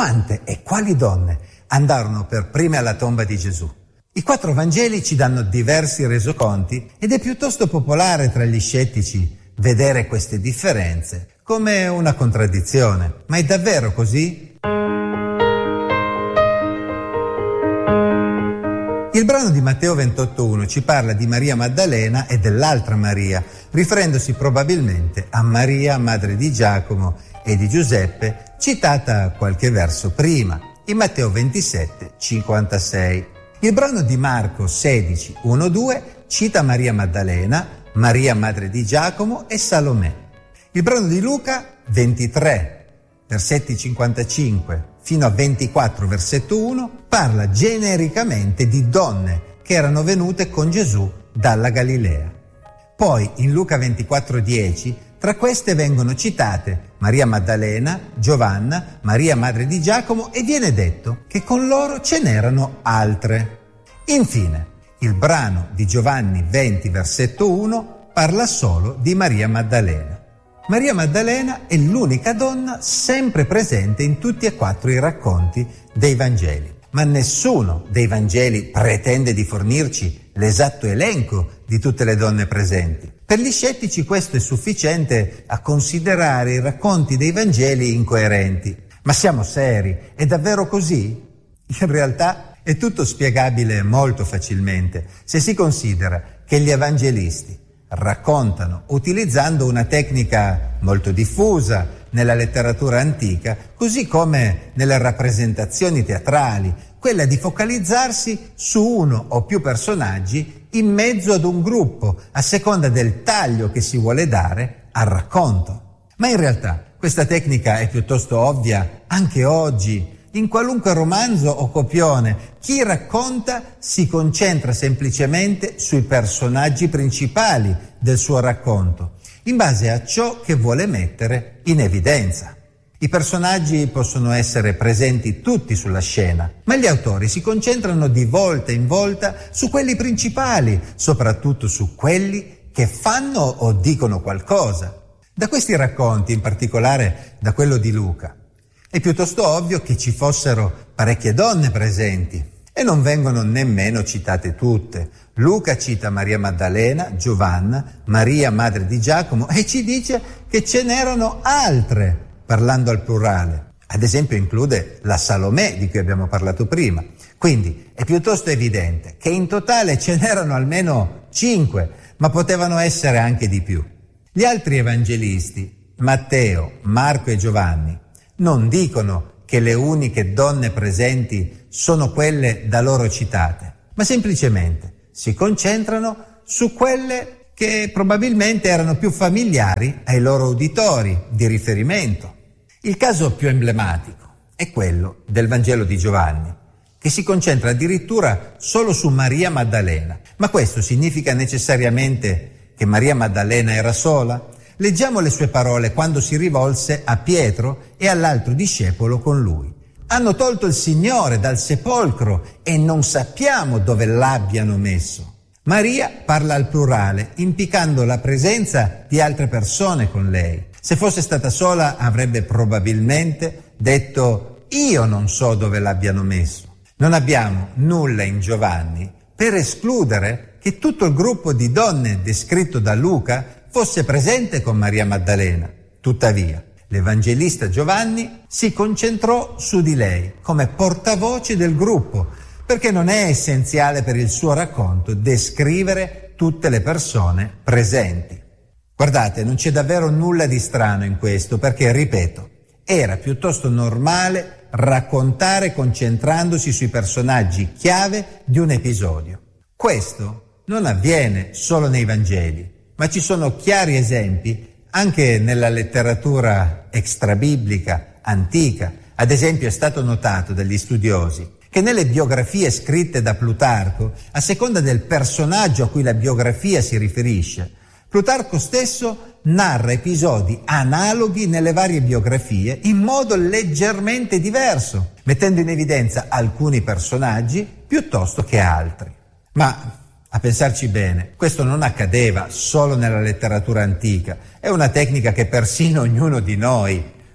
quante e quali donne andarono per prime alla tomba di Gesù. I 4 Vangeli ci danno diversi resoconti ed è piuttosto popolare tra gli scettici vedere queste differenze come una contraddizione. Ma è davvero così? Il brano di Matteo 28,1 ci parla di Maria Maddalena e dell'altra Maria, riferendosi probabilmente a Maria, madre di Giacomo e di Giuseppe, citata qualche verso prima, in Matteo 27,56. Il brano di Marco 16,1-2 cita Maria Maddalena, Maria, madre di Giacomo e Salomè. Il brano di Luca 23, versetti 55 fino a 24, versetto 1, parla genericamente di donne che erano venute con Gesù dalla Galilea. Poi in Luca 24,10 tra queste vengono citate Maria Maddalena, Giovanna, Maria madre di Giacomo e viene detto che con loro ce n'erano altre. Infine, il brano di Giovanni 20, versetto 1 parla solo di Maria Maddalena. Maria Maddalena è l'unica donna sempre presente in tutti e 4 i racconti dei Vangeli, ma nessuno dei Vangeli pretende di fornirci l'esatto elenco di tutte le donne presenti. Per gli scettici questo è sufficiente a considerare i racconti dei Vangeli incoerenti. Ma siamo seri? È davvero così? In realtà è tutto spiegabile molto facilmente se si considera che gli evangelisti raccontano utilizzando una tecnica molto diffusa nella letteratura antica, così come nelle rappresentazioni teatrali, quella di focalizzarsi su uno o più personaggi in mezzo ad un gruppo, a seconda del taglio che si vuole dare al racconto. Ma in realtà questa tecnica è piuttosto ovvia anche oggi. In qualunque romanzo o copione, chi racconta si concentra semplicemente sui personaggi principali del suo racconto, in base a ciò che vuole mettere in evidenza. I personaggi possono essere presenti tutti sulla scena, ma gli autori si concentrano di volta in volta su quelli principali, soprattutto su quelli che fanno o dicono qualcosa. Da questi racconti, in particolare da quello di Luca, è piuttosto ovvio che ci fossero parecchie donne presenti e non vengono nemmeno citate tutte. Luca cita Maria Maddalena, Giovanna, Maria madre di Giacomo e ci dice che ce n'erano altre, parlando al plurale. Ad esempio include la Salomè di cui abbiamo parlato prima. Quindi è piuttosto evidente che in totale ce n'erano almeno 5, ma potevano essere anche di più. Gli altri evangelisti, Matteo, Marco e Giovanni, non dicono che le uniche donne presenti sono quelle da loro citate, ma semplicemente si concentrano su quelle che probabilmente erano più familiari ai loro uditori di riferimento. Il caso più emblematico è quello del Vangelo di Giovanni, che si concentra addirittura solo su Maria Maddalena. Ma questo significa necessariamente che Maria Maddalena era sola? Leggiamo le sue parole quando si rivolse a Pietro e all'altro discepolo con lui. Hanno tolto il Signore dal sepolcro e non sappiamo dove l'abbiano messo. Maria parla al plurale, implicando la presenza di altre persone con lei. Se fosse stata sola avrebbe probabilmente detto: io non so dove l'abbiano messo. Non abbiamo nulla in Giovanni per escludere che tutto il gruppo di donne descritto da Luca fosse presente con Maria Maddalena. Tuttavia, l'evangelista Giovanni si concentrò su di lei come portavoce del gruppo, perché non è essenziale per il suo racconto descrivere tutte le persone presenti. Guardate, non c'è davvero nulla di strano in questo, perché, ripeto, era piuttosto normale raccontare concentrandosi sui personaggi chiave di un episodio. Questo non avviene solo nei Vangeli, ma ci sono chiari esempi anche nella letteratura extrabiblica antica. Ad esempio è stato notato dagli studiosi che nelle biografie scritte da Plutarco, a seconda del personaggio a cui la biografia si riferisce, Plutarco stesso narra episodi analoghi nelle varie biografie in modo leggermente diverso, mettendo in evidenza alcuni personaggi piuttosto che altri. Ma a pensarci bene, questo non accadeva solo nella letteratura antica, è una tecnica che persino ognuno di noi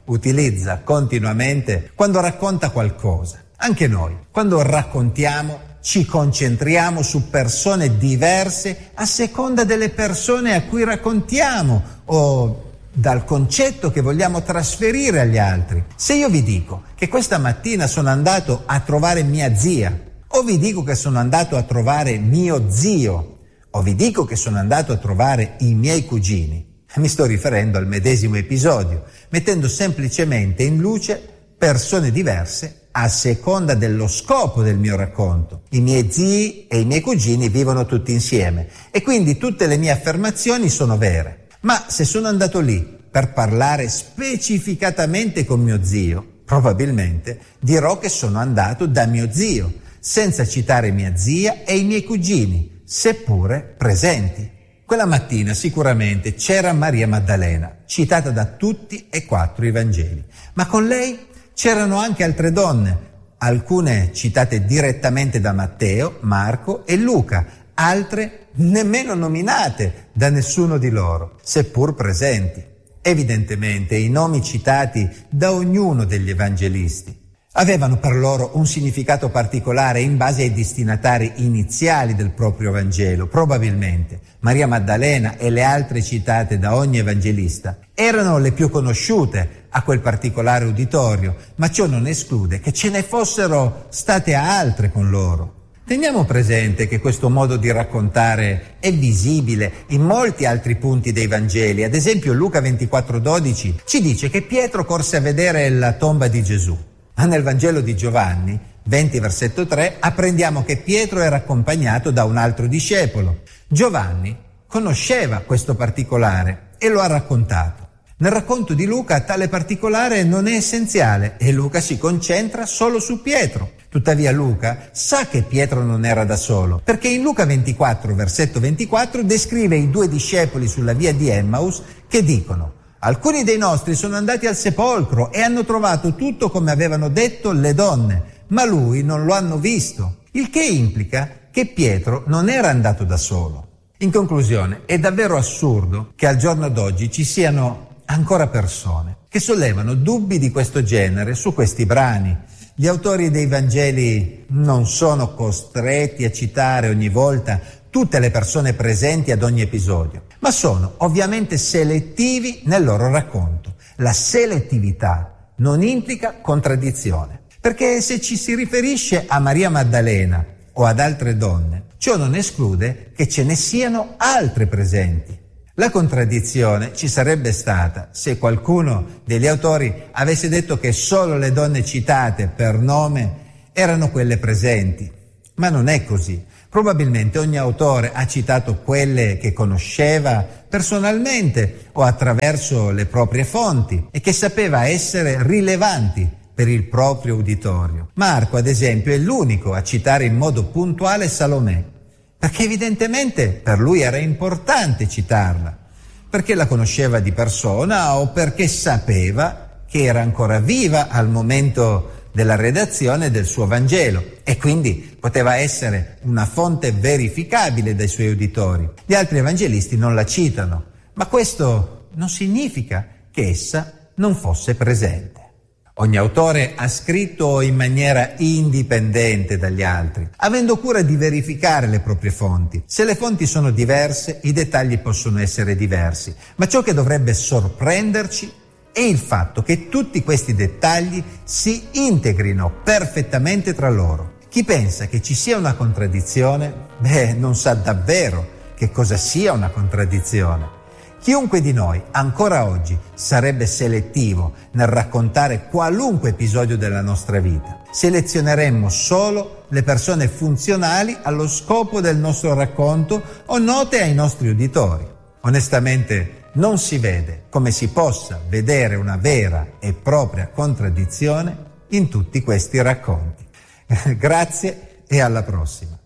utilizza continuamente quando racconta qualcosa. Anche noi, quando raccontiamo, ci concentriamo su persone diverse a seconda delle persone a cui raccontiamo o dal concetto che vogliamo trasferire agli altri. Se io vi dico che questa mattina sono andato a trovare mia zia, o vi dico che sono andato a trovare mio zio, o vi dico che sono andato a trovare i miei cugini, mi sto riferendo al medesimo episodio, mettendo semplicemente in luce persone diverse a seconda dello scopo del mio racconto. I miei zii e i miei cugini vivono tutti insieme e quindi tutte le mie affermazioni sono vere. Ma se sono andato lì per parlare specificatamente con mio zio, probabilmente dirò che sono andato da mio zio, senza citare mia zia e i miei cugini, seppure presenti. Quella mattina sicuramente c'era Maria Maddalena, citata da tutti e 4 i Vangeli, ma con lei c'erano anche altre donne, alcune citate direttamente da Matteo, Marco e Luca, altre nemmeno nominate da nessuno di loro, seppur presenti. Evidentemente i nomi citati da ognuno degli evangelisti avevano per loro un significato particolare in base ai destinatari iniziali del proprio Vangelo. Probabilmente Maria Maddalena e le altre citate da ogni evangelista erano le più conosciute a quel particolare uditorio, ma ciò non esclude che ce ne fossero state altre con loro. Teniamo presente che questo modo di raccontare è visibile in molti altri punti dei Vangeli. Ad esempio Luca 24,12 ci dice che Pietro corse a vedere la tomba di Gesù. Ma nel Vangelo di Giovanni 20 versetto 3 apprendiamo che Pietro era accompagnato da un altro discepolo. Giovanni conosceva questo particolare e lo ha raccontato. Nel racconto di Luca tale particolare non è essenziale e Luca si concentra solo su Pietro. Tuttavia Luca sa che Pietro non era da solo, perché in Luca 24, versetto 24, descrive i 2 discepoli sulla via di Emmaus che dicono: alcuni dei nostri sono andati al sepolcro e hanno trovato tutto come avevano detto le donne, ma lui non lo hanno visto. Il che implica che Pietro non era andato da solo. In conclusione, è davvero assurdo che al giorno d'oggi ci siano ancora persone che sollevano dubbi di questo genere su questi brani. Gli autori dei Vangeli non sono costretti a citare ogni volta tutte le persone presenti ad ogni episodio, ma sono ovviamente selettivi nel loro racconto. La selettività non implica contraddizione, perché se ci si riferisce a Maria Maddalena o ad altre donne, ciò non esclude che ce ne siano altre presenti. La contraddizione ci sarebbe stata se qualcuno degli autori avesse detto che solo le donne citate per nome erano quelle presenti, ma non è così. Probabilmente ogni autore ha citato quelle che conosceva personalmente o attraverso le proprie fonti e che sapeva essere rilevanti per il proprio uditorio. Marco, ad esempio, è l'unico a citare in modo puntuale Salomè, perché evidentemente per lui era importante citarla, perché la conosceva di persona o perché sapeva che era ancora viva al momento della redazione del suo Vangelo e quindi poteva essere una fonte verificabile dai suoi uditori. Gli altri evangelisti non la citano, ma questo non significa che essa non fosse presente. Ogni autore ha scritto in maniera indipendente dagli altri, avendo cura di verificare le proprie fonti. Se le fonti sono diverse, i dettagli possono essere diversi, ma ciò che dovrebbe sorprenderci è il fatto che tutti questi dettagli si integrino perfettamente tra loro. Chi pensa che ci sia una contraddizione, non sa davvero che cosa sia una contraddizione. Chiunque di noi ancora oggi sarebbe selettivo nel raccontare qualunque episodio della nostra vita. Selezioneremmo solo le persone funzionali allo scopo del nostro racconto o note ai nostri uditori. Onestamente non si vede come si possa vedere una vera e propria contraddizione in tutti questi racconti. Grazie e alla prossima.